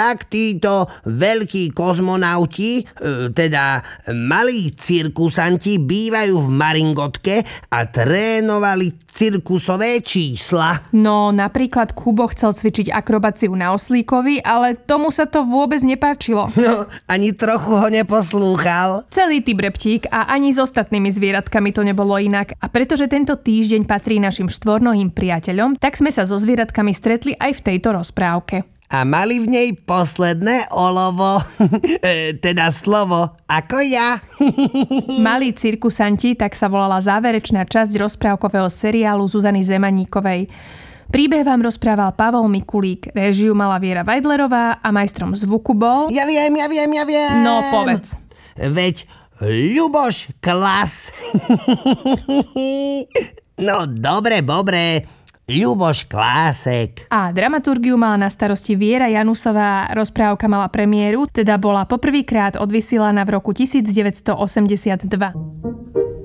tak títo veľkí kozmonauti, teda malí cirkusanti, bývajú v Maringotke a trénovali cirkusové čísla. No, napríklad Kubo chcel cvičiť akrobáciu na oslíkovi, ale tomu sa to vôbec nepáčilo. No, ani trochu ho neposlúchal. Celý typ reptík a ani s ostatnými zvieratkami to nebolo inak. A pretože tento týždeň patrí našim štvornohým priateľom, tak sme sa so zvieratkami stretli aj v tejto rozprávke. A mali v nej posledné olovo, teda slovo, ako ja. Malí cirkusanti, tak sa volala záverečná časť rozprávkového seriálu Zuzany Zemaníkovej. Príbeh vám rozprával Pavol Mikulík, réžiu mala Viera Vajdlerová a majstrom zvuku bol... Ja viem. No, povedz. Veď Ľuboš Klas. No, dobre. Ľuboš Klásek. A dramaturgiu mala na starosti Viera Janusová, rozprávka mala premiéru, teda bola poprvýkrát odvysielaná v roku 1982.